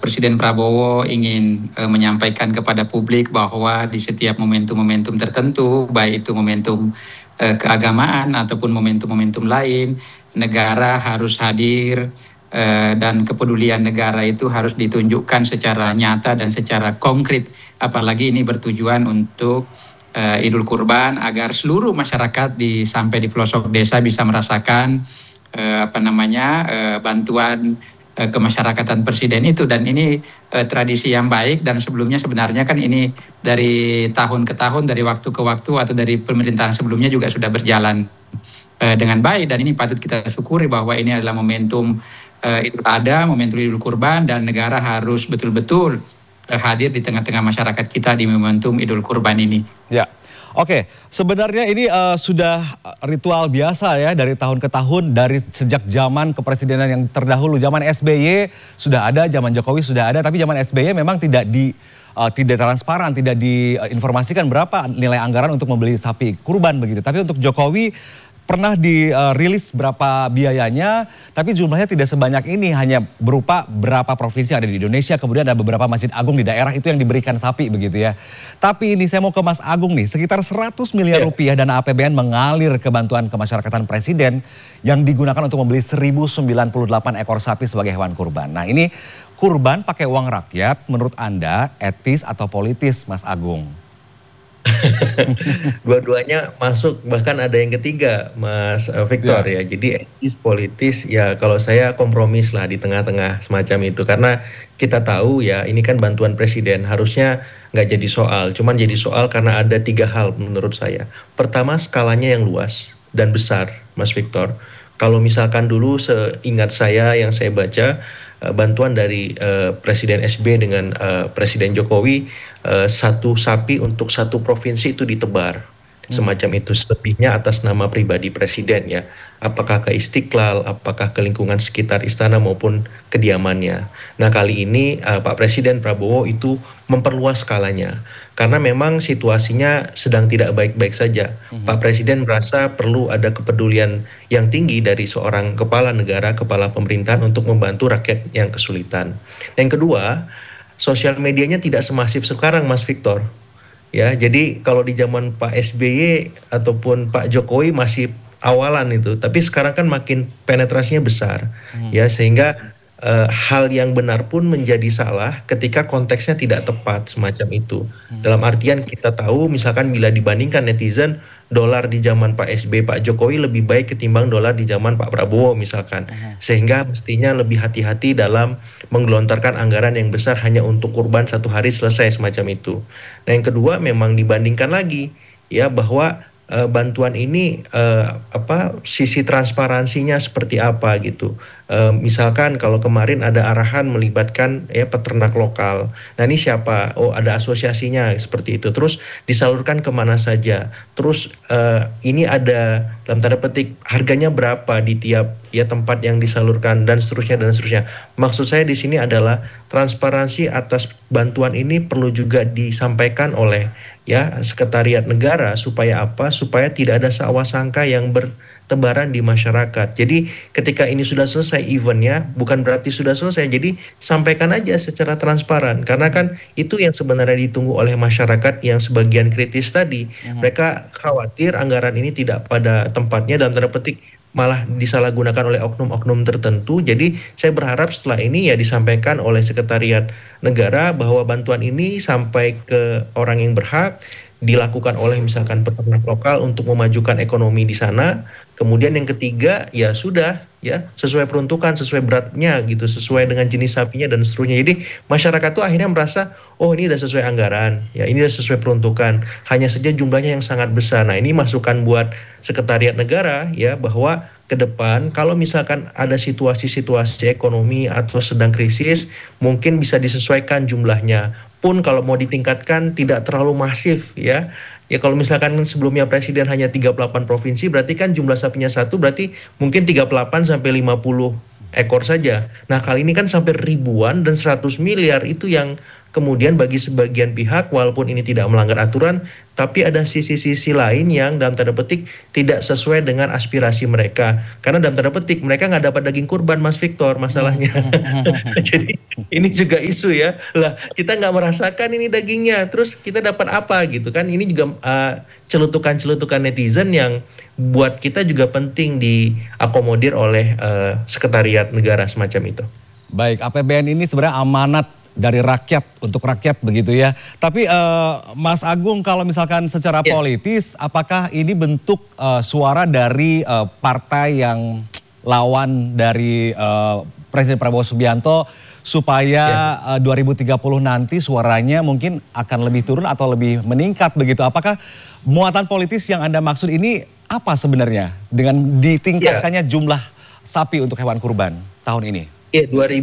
Presiden Prabowo ingin menyampaikan kepada publik bahwa di setiap momentum-momentum tertentu, baik itu momentum keagamaan ataupun momentum-momentum lain, negara harus hadir dan kepedulian negara itu harus ditunjukkan secara nyata dan secara konkret. Apalagi ini bertujuan untuk Idul Kurban agar seluruh masyarakat sampai di pelosok desa bisa merasakan bantuan kemasyarakatan presiden itu. Dan ini tradisi yang baik, dan sebelumnya sebenarnya kan ini dari tahun ke tahun, dari waktu ke waktu atau dari pemerintahan sebelumnya juga sudah berjalan dengan baik, dan ini patut kita syukuri bahwa ini adalah momentum Idul Adha, momentum Idul Kurban, dan negara harus betul-betul hadir di tengah-tengah masyarakat kita di momentum Idul Kurban ini. Ya. Oke, sebenarnya ini sudah ritual biasa ya dari tahun ke tahun, dari sejak zaman kepresidenan yang terdahulu. Zaman SBY sudah ada, zaman Jokowi sudah ada, tapi zaman SBY memang tidak transparan, tidak diinformasikan berapa nilai anggaran untuk membeli sapi kurban begitu. Tapi untuk Jokowi pernah dirilis berapa biayanya, tapi jumlahnya tidak sebanyak ini, hanya berupa berapa provinsi ada di Indonesia, kemudian ada beberapa masjid agung di daerah itu yang diberikan sapi begitu ya. Tapi ini saya mau ke Mas Agung nih, sekitar 100 miliar rupiah dana APBN mengalir ke bantuan kemasyarakatan presiden yang digunakan untuk membeli 1098 ekor sapi sebagai hewan kurban. Nah ini kurban pakai uang rakyat, menurut Anda etis atau politis, Mas Agung? Dua-duanya masuk, bahkan ada yang ketiga, Mas Victor ya. Jadi etis politis ya, kalau saya kompromis lah di tengah-tengah semacam itu, karena kita tahu ya ini kan bantuan presiden, harusnya nggak jadi soal, cuman jadi soal karena ada tiga hal menurut saya. Pertama, skalanya yang luas dan besar, Mas Victor. Kalau misalkan dulu seingat saya yang saya baca, bantuan dari Presiden SB dengan Presiden Jokowi, satu sapi untuk satu provinsi itu ditebar. Semacam itu, selebihnya atas nama pribadi presiden ya. Apakah ke Istiqlal, apakah ke lingkungan sekitar istana maupun kediamannya. Nah kali ini Pak Presiden Prabowo itu memperluas skalanya. Karena memang situasinya sedang tidak baik-baik saja. Pak Presiden merasa perlu ada kepedulian yang tinggi dari seorang kepala negara, kepala pemerintahan untuk membantu rakyat yang kesulitan. Yang kedua, sosial medianya tidak semasif sekarang, Mas Victor. Ya, jadi kalau di zaman Pak SBY ataupun Pak Jokowi masih awalan itu, tapi sekarang kan makin penetrasinya besar, ya sehingga hal yang benar pun menjadi salah ketika konteksnya tidak tepat semacam itu. Dalam artian kita tahu misalkan bila dibandingkan netizen, dolar di zaman Pak SBY, Pak Jokowi lebih baik ketimbang dolar di zaman Pak Prabowo misalkan. Sehingga mestinya lebih hati-hati dalam menggelontarkan anggaran yang besar hanya untuk kurban satu hari selesai semacam itu. Nah yang kedua memang dibandingkan lagi ya bahwa bantuan ini sisi transparansinya seperti apa gitu. Misalkan kalau kemarin ada arahan melibatkan ya peternak lokal. Nah ini siapa? Oh ada asosiasinya seperti itu. Terus disalurkan kemana saja. Terus ini ada dalam tanda petik harganya berapa di tiap ya tempat yang disalurkan dan seterusnya dan seterusnya. Maksud saya di sini adalah transparansi atas bantuan ini perlu juga disampaikan oleh ya sekretariat negara supaya apa? Supaya tidak ada sangka yang bertebaran di masyarakat. Jadi ketika ini sudah selesai eventnya, bukan berarti sudah selesai. Jadi sampaikan aja secara transparan. Karena kan itu yang sebenarnya ditunggu oleh masyarakat yang sebagian kritis tadi. Mereka khawatir anggaran ini tidak pada tempatnya, dalam tanda petik malah disalahgunakan oleh oknum-oknum tertentu. Jadi saya berharap setelah ini ya disampaikan oleh sekretariat negara bahwa bantuan ini sampai ke orang yang berhak, dilakukan oleh misalkan peternak lokal untuk memajukan ekonomi di sana. Kemudian yang ketiga ya sudah ya sesuai peruntukan, sesuai beratnya gitu, sesuai dengan jenis sapinya dan seterusnya. Jadi masyarakat tuh akhirnya merasa oh ini udah sesuai anggaran, ya ini udah sesuai peruntukan. Hanya saja jumlahnya yang sangat besar. Nah ini masukan buat sekretariat negara ya bahwa ke depan kalau misalkan ada situasi-situasi ekonomi atau sedang krisis mungkin bisa disesuaikan jumlahnya. Pun kalau mau ditingkatkan tidak terlalu masif ya. Ya kalau misalkan sebelumnya presiden hanya 38 provinsi berarti kan jumlah sapinya satu berarti mungkin 38 sampai 50 ekor saja. Nah kali ini kan sampai ribuan dan 100 miliar itu yang kemudian bagi sebagian pihak walaupun ini tidak melanggar aturan, tapi ada sisi-sisi lain yang dalam tanda petik tidak sesuai dengan aspirasi mereka. Karena dalam tanda petik mereka nggak dapat daging kurban, Mas Victor, masalahnya. Jadi ini juga isu ya. Lah kita nggak merasakan ini dagingnya, terus kita dapat apa gitu kan? Ini juga celutukan-celutukan netizen yang buat kita juga penting diakomodir oleh sekretariat negara semacam itu. Baik, APBN ini sebenarnya amanat dari rakyat untuk rakyat begitu ya. Tapi Mas Agung, kalau misalkan secara politis, apakah ini bentuk suara dari partai yang lawan dari Presiden Prabowo Subianto supaya 2030 nanti suaranya mungkin akan lebih turun atau lebih meningkat begitu? Apakah muatan politis yang Anda maksud ini apa sebenarnya dengan ditingkatkannya jumlah sapi untuk hewan kurban tahun ini? Ya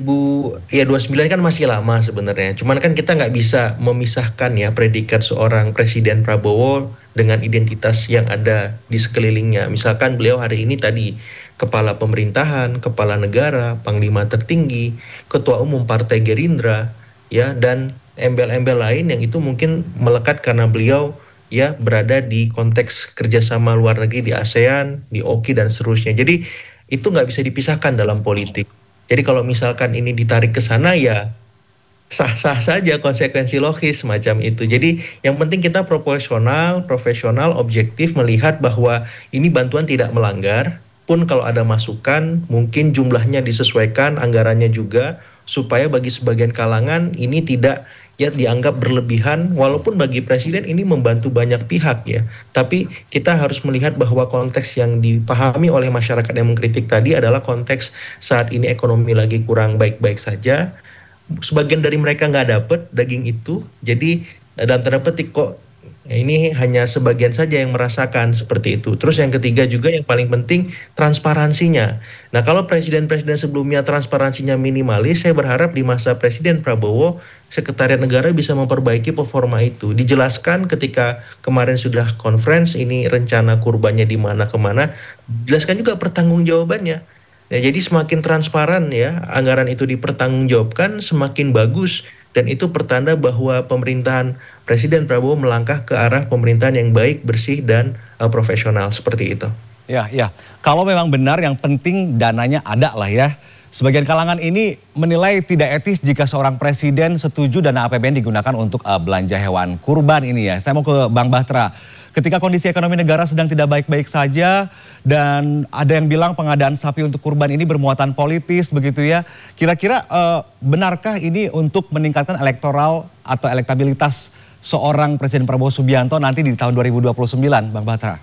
29 kan masih lama sebenarnya. Cuman kan kita nggak bisa memisahkan ya predikat seorang Presiden Prabowo dengan identitas yang ada di sekelilingnya. Misalkan beliau hari ini tadi kepala pemerintahan, kepala negara, panglima tertinggi, ketua umum Partai Gerindra, ya, dan embel-embel lain yang itu mungkin melekat karena beliau ya berada di konteks kerjasama luar negeri di ASEAN, di OKI dan seterusnya. Jadi itu nggak bisa dipisahkan dalam politik. Jadi kalau misalkan ini ditarik ke sana ya sah-sah saja konsekuensi logis semacam itu. Jadi yang penting kita proporsional, profesional, objektif melihat bahwa ini bantuan tidak melanggar. Pun kalau ada masukan mungkin jumlahnya disesuaikan, anggarannya juga supaya bagi sebagian kalangan ini tidak ya dianggap berlebihan, walaupun bagi presiden ini membantu banyak pihak ya. Tapi kita harus melihat bahwa konteks yang dipahami oleh masyarakat yang mengkritik tadi adalah konteks saat ini ekonomi lagi kurang baik-baik saja. Sebagian dari mereka nggak dapet daging itu, jadi dalam tanda petik kok ini hanya sebagian saja yang merasakan seperti itu. Terus yang ketiga juga yang paling penting transparansinya. Nah kalau presiden-presiden sebelumnya transparansinya minimalis, saya berharap di masa Presiden Prabowo, Sekretariat Negara bisa memperbaiki performa itu. Dijelaskan ketika kemarin sudah conference ini rencana kurbannya di mana kemana, jelaskan juga pertanggungjawabannya. Ya, jadi semakin transparan ya anggaran itu dipertanggungjawabkan semakin bagus. Dan itu pertanda bahwa pemerintahan Presiden Prabowo melangkah ke arah pemerintahan yang baik, bersih, dan profesional seperti itu. Ya, ya. Kalau memang benar yang penting dananya ada lah ya. Sebagian kalangan ini menilai tidak etis jika seorang presiden setuju dana APBN digunakan untuk belanja hewan kurban ini ya. Saya mau ke Bang Bahtera. Ketika kondisi ekonomi negara sedang tidak baik-baik saja dan ada yang bilang pengadaan sapi untuk kurban ini bermuatan politis begitu ya. Kira-kira benarkah ini untuk meningkatkan elektoral atau elektabilitas seorang Presiden Prabowo Subianto nanti di tahun 2029, Bang Bahtera?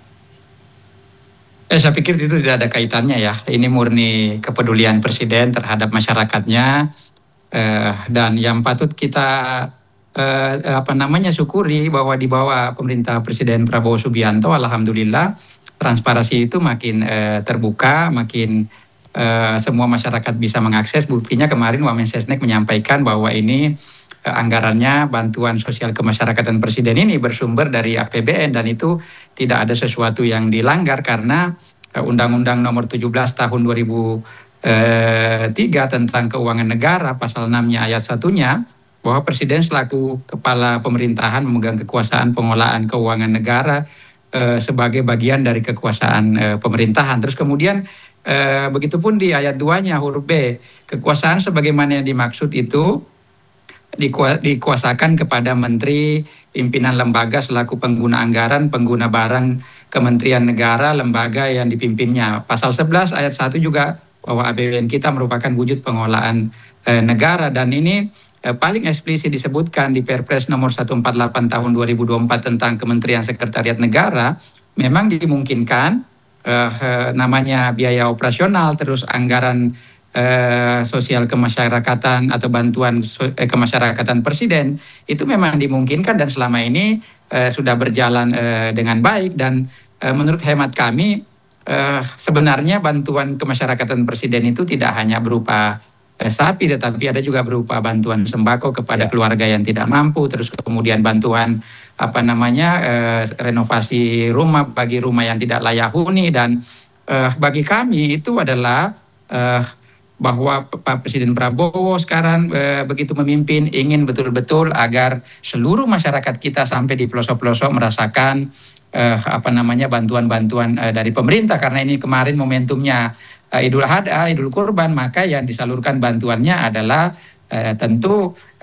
Saya pikir itu tidak ada kaitannya ya. Ini murni kepedulian Presiden terhadap masyarakatnya dan yang patut kita syukuri bahwa di bawah pemerintah Presiden Prabowo Subianto, alhamdulillah transparansi itu makin terbuka, makin semua masyarakat bisa mengakses. Buktinya kemarin Wamensesnek menyampaikan bahwa ini anggarannya bantuan sosial kemasyarakatan Presiden ini bersumber dari APBN dan itu tidak ada sesuatu yang dilanggar karena Undang-Undang Nomor 17 Tahun 2003 tentang Keuangan Negara pasal 6-nya ayat 1-nya bahwa Presiden selaku kepala pemerintahan memegang kekuasaan pengelolaan keuangan negara sebagai bagian dari kekuasaan pemerintahan. Terus kemudian begitupun di ayat 2-nya huruf B, kekuasaan sebagaimana yang dimaksud itu dikuasakan kepada menteri, pimpinan lembaga selaku pengguna anggaran, pengguna barang kementerian negara, lembaga yang dipimpinnya. Pasal 11 ayat 1 juga bahwa APBN kita merupakan wujud pengelolaan negara dan ini paling eksplisit disebutkan di Perpres nomor 148 tahun 2024 tentang Kementerian Sekretariat Negara, memang dimungkinkan namanya biaya operasional terus anggaran sosial kemasyarakatan atau bantuan kemasyarakatan Presiden itu memang dimungkinkan dan selama ini sudah berjalan dengan baik dan menurut hemat kami sebenarnya bantuan kemasyarakatan Presiden itu tidak hanya berupa sapi tetapi ada juga berupa bantuan sembako kepada keluarga yang tidak mampu, terus kemudian bantuan renovasi rumah bagi rumah yang tidak layak huni dan bagi kami itu adalah bahwa Pak Presiden Prabowo sekarang begitu memimpin ingin betul-betul agar seluruh masyarakat kita sampai di pelosok-pelosok merasakan bantuan-bantuan dari pemerintah, karena ini kemarin momentumnya Idul Adha, Idul Kurban, maka yang disalurkan bantuannya adalah tentu